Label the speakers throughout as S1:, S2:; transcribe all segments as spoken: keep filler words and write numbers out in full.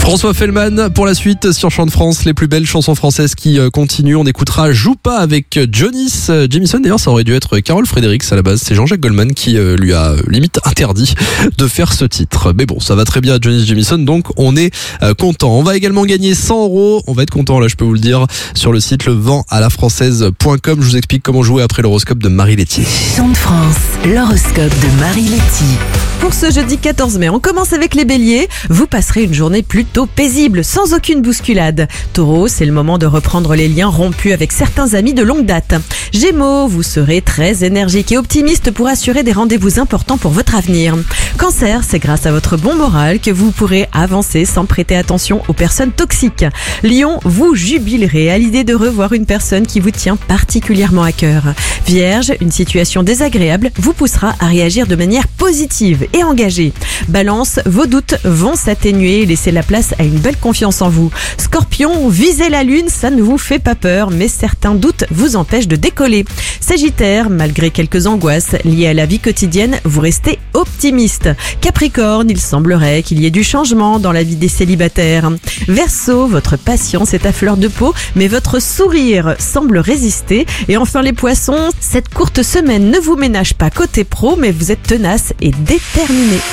S1: François Fellman pour la suite sur Chant de France, les plus belles chansons françaises qui continuent. On écoutera Joue pas avec Jonis Jamison. D'ailleurs, ça aurait dû être Carole Fredericks à la base. C'est Jean-Jacques Goldman qui lui a limite interdit de faire ce titre. Mais bon, ça va très bien à Jonis Jamison, donc on est content. On va également gagner cent euros. On va être content, là, je peux vous le dire, sur le site le vent à la française point com. Je vous explique comment jouer après l'horoscope de Marie Lettier.
S2: Chant de France, l'horoscope de Marie Lettier.
S3: Pour ce jeudi quatorze mai, on commence avec les béliers. Vous passerez une journée plutôt paisible, sans aucune bousculade. Taureau, c'est le moment de reprendre les liens rompus avec certains amis de longue date. Gémeaux, vous serez très énergique et optimiste pour assurer des rendez-vous importants pour votre avenir. Cancer, c'est grâce à votre bon moral que vous pourrez avancer sans prêter attention aux personnes toxiques. Lion, vous jubilerez à l'idée de revoir une personne qui vous tient particulièrement à cœur. Vierge, une situation désagréable vous poussera à réagir de manière positive et engagée. Balance, vos doutes vont s'atténuer et laisser la place à une belle confiance en vous. Scorpion, visez la lune, ça ne vous fait pas peur, mais certains doutes vous empêchent de décoller. Sagittaire, malgré quelques angoisses liées à la vie quotidienne, vous restez optimiste. Capricorne, il semblerait qu'il y ait du changement dans la vie des célibataires. Verseau, votre patience est à fleur de peau, mais votre sourire semble résister. Et enfin les poissons, cette courte semaine ne vous ménage pas côté pro, mais vous êtes tenace et déterminé.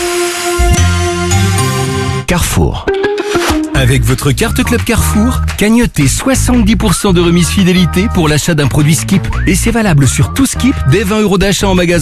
S4: Carrefour. Avec votre carte Club Carrefour, cagnotez soixante-dix pour cent de remise fidélité pour l'achat d'un produit Skip. Et c'est valable sur tout Skip dès vingt euros d'achat en magasin.